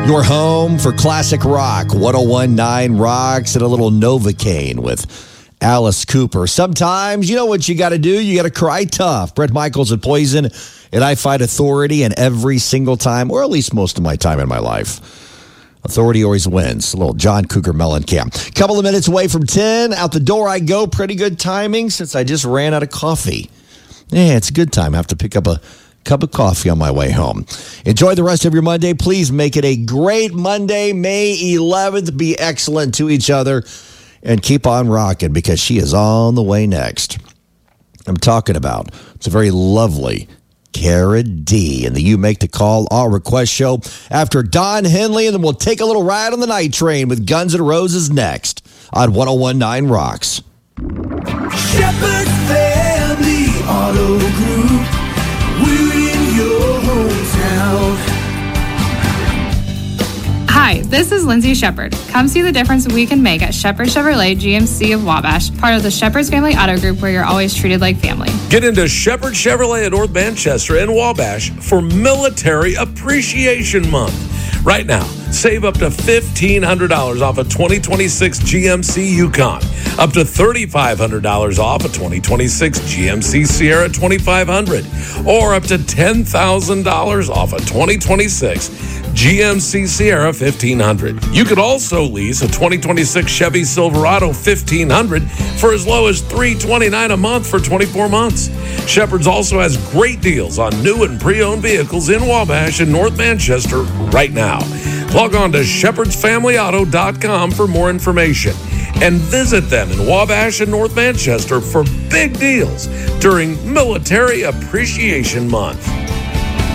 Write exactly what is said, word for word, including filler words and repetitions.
Your home for classic rock, one oh one point nine Rocks, and a little Novocaine with Alice Cooper. Sometimes, you know what you got to do? You got to cry tough. Bret Michaels at Poison, and I fight authority, and every single time, or at least most of my time in my life, authority always wins. A little John Cougar Mellencamp. Couple of minutes away from ten. Out the door I go. Pretty good timing since I just ran out of coffee. Yeah, it's a good time. I have to pick up a cup of coffee on my way home. Enjoy the rest of your Monday. Please make it a great Monday, May eleventh. Be excellent to each other and keep on rocking because she is on the way next. I'm talking about, it's a very lovely Cara D in the You Make the Call All Request show after Don Henley, and then we'll take a little ride on the night train with Guns N' Roses next on one oh one point nine Rocks. Shepherd Family Auto Group. We're in your hometown. Hi, this is Lindsay Shepherd. Come see the difference we can make at Shepherd Chevrolet G M C of Wabash, part of the Shepherd's Family Auto Group, where you're always treated like family. Get into Shepherd Chevrolet at North Manchester and Wabash for Military Appreciation Month. Right now, save up to fifteen hundred dollars off a twenty twenty-six G M C Yukon, up to thirty-five hundred dollars off a twenty twenty-six G M C Sierra twenty-five hundred, or up to ten thousand dollars off a twenty twenty-six G M C Sierra fifteen hundred. You could also lease a twenty twenty-six Chevy Silverado fifteen hundred for as low as three hundred twenty-nine dollars a month for twenty-four months. Shepherd's also has great deals on new and pre-owned vehicles in Wabash and North Manchester right now. Log on to shepherds family auto dot com for more information and visit them in Wabash and North Manchester for big deals during Military Appreciation Month.